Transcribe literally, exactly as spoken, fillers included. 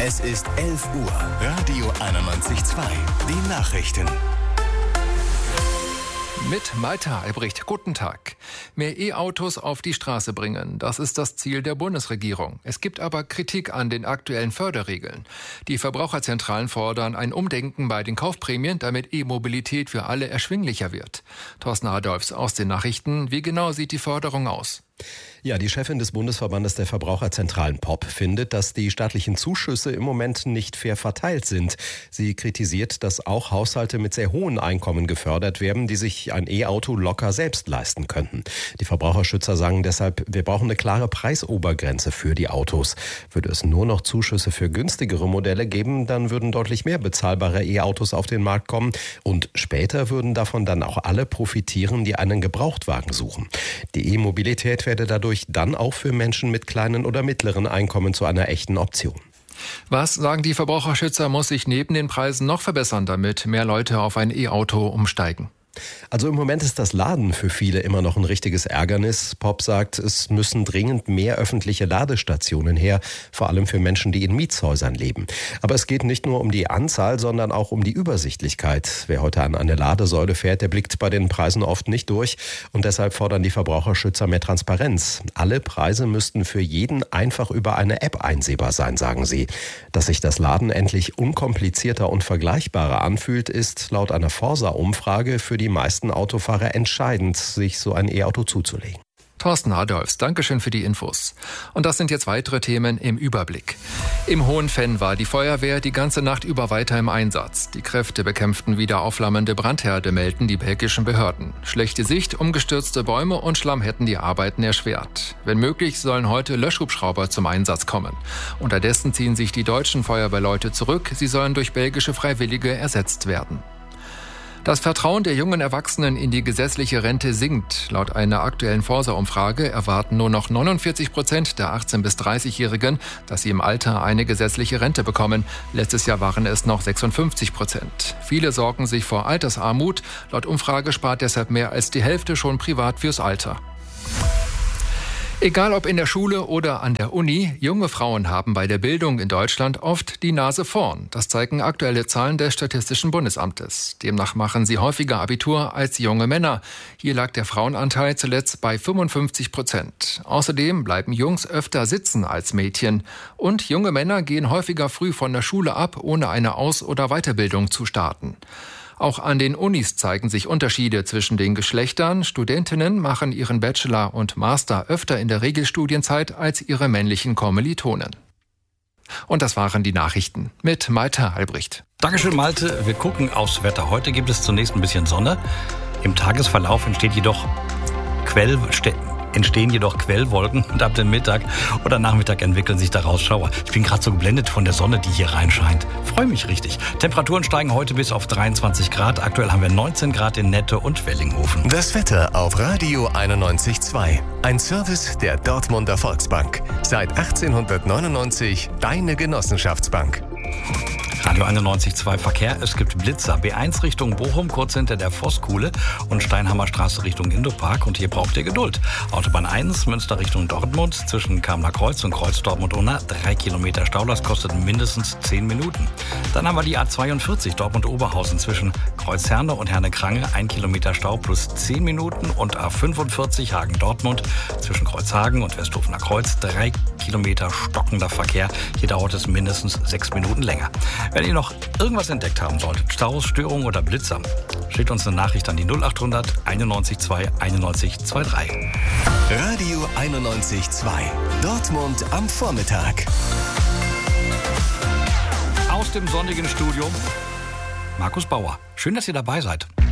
Es ist elf Uhr. Radio einundneunzig Komma zwei. Die Nachrichten. Mit Malte Albrecht, guten Tag. Mehr E-Autos auf die Straße bringen, das ist das Ziel der Bundesregierung. Es gibt aber Kritik an den aktuellen Förderregeln. Die Verbraucherzentralen fordern ein Umdenken bei den Kaufprämien, damit E-Mobilität für alle erschwinglicher wird. Thorsten Adolfs aus den Nachrichten. Wie genau sieht die Förderung aus? Ja, die Chefin des Bundesverbandes der Verbraucherzentralen P O P findet, dass die staatlichen Zuschüsse im Moment nicht fair verteilt sind. Sie kritisiert, dass auch Haushalte mit sehr hohen Einkommen gefördert werden, die sich ein E-Auto locker selbst leisten könnten. Die Verbraucherschützer sagen deshalb, wir brauchen eine klare Preisobergrenze für die Autos. Würde es nur noch Zuschüsse für günstigere Modelle geben, dann würden deutlich mehr bezahlbare E-Autos auf den Markt kommen und später würden davon dann auch alle profitieren, die einen Gebrauchtwagen suchen. Die E-Mobilität werde dadurch dann auch für Menschen mit kleinen oder mittleren Einkommen zu einer echten Option. Was, sagen die Verbraucherschützer, muss sich neben den Preisen noch verbessern, damit mehr Leute auf ein E-Auto umsteigen? Also im Moment ist das Laden für viele immer noch ein richtiges Ärgernis. P O P sagt, es müssen dringend mehr öffentliche Ladestationen her, vor allem für Menschen, die in Mietshäusern leben. Aber es geht nicht nur um die Anzahl, sondern auch um die Übersichtlichkeit. Wer heute an eine Ladesäule fährt, der blickt bei den Preisen oft nicht durch. Und deshalb fordern die Verbraucherschützer mehr Transparenz. Alle Preise müssten für jeden einfach über eine App einsehbar sein, sagen sie. Dass sich das Laden endlich unkomplizierter und vergleichbarer anfühlt, ist laut einer Forsa-Umfrage für die die meisten Autofahrer entscheidend, sich so ein E-Auto zuzulegen. Thorsten Adolfs, Dankeschön für die Infos. Und das sind jetzt weitere Themen im Überblick. Im Hohenfenn war die Feuerwehr die ganze Nacht über weiter im Einsatz. Die Kräfte bekämpften wieder aufflammende Brandherde, melden die belgischen Behörden. Schlechte Sicht, umgestürzte Bäume und Schlamm hätten die Arbeiten erschwert. Wenn möglich, sollen heute Löschhubschrauber zum Einsatz kommen. Unterdessen ziehen sich die deutschen Feuerwehrleute zurück. Sie sollen durch belgische Freiwillige ersetzt werden. Das Vertrauen der jungen Erwachsenen in die gesetzliche Rente sinkt. Laut einer aktuellen Forsa-Umfrage erwarten nur noch neunundvierzig Prozent der achtzehn- bis dreißigjährigen, dass sie im Alter eine gesetzliche Rente bekommen. Letztes Jahr waren es noch sechsundfünfzig Prozent. Viele sorgen sich vor Altersarmut. Laut Umfrage spart deshalb mehr als die Hälfte schon privat fürs Alter. Egal ob in der Schule oder an der Uni, junge Frauen haben bei der Bildung in Deutschland oft die Nase vorn. Das zeigen aktuelle Zahlen des Statistischen Bundesamtes. Demnach machen sie häufiger Abitur als junge Männer. Hier lag der Frauenanteil zuletzt bei fünfundfünfzig Prozent. Außerdem bleiben Jungs öfter sitzen als Mädchen. Und junge Männer gehen häufiger früh von der Schule ab, ohne eine Aus- oder Weiterbildung zu starten. Auch an den Unis zeigen sich Unterschiede zwischen den Geschlechtern. Studentinnen machen ihren Bachelor und Master öfter in der Regelstudienzeit als ihre männlichen Kommilitonen. Und das waren die Nachrichten mit Malte Albrecht. Dankeschön, Malte. Wir gucken aufs Wetter. Heute gibt es zunächst ein bisschen Sonne. Im Tagesverlauf entsteht jedoch Quell... entstehen jedoch Quellwolken und ab dem Mittag oder Nachmittag entwickeln sich daraus Schauer. Ich bin gerade so geblendet von der Sonne, die hier reinscheint. Freue mich richtig. Temperaturen steigen heute bis auf dreiundzwanzig Grad. Aktuell haben wir neunzehn Grad in Nette und Wellinghofen. Das Wetter auf Radio einundneunzig Komma zwei. Ein Service der Dortmunder Volksbank. Seit achtzehnhundertneunundneunzig deine Genossenschaftsbank. Radio einundneunzig Komma zwei Verkehr. Es gibt Blitzer. B eins Richtung Bochum, kurz hinter der Vosskuhle und Steinhammerstraße Richtung Indopark. Und hier braucht ihr Geduld. Autobahn eins, Münster Richtung Dortmund, zwischen Kamener Kreuz und Kreuz Dortmund-Unna. Drei Kilometer Stau, das kostet mindestens zehn Minuten. Dann haben wir die A zweiundvierzig Dortmund-Oberhausen zwischen Kreuzherne und Herne-Krange. Ein Kilometer Stau plus zehn Minuten. Und A fünfundvierzig Hagen-Dortmund zwischen Kreuzhagen und Westhofener Kreuz. Drei Kilometer stockender Verkehr. Hier dauert es mindestens sechs Minuten länger. Wenn ihr noch irgendwas entdeckt haben solltet, Staus, Störungen oder Blitzer, schickt uns eine Nachricht an die null achthundert einundneunzig Komma zwei einundneunzig Komma drei. Radio einundneunzig Komma zwei. Dortmund am Vormittag. Aus dem sonnigen Studio, Markus Bauer. Schön, dass ihr dabei seid.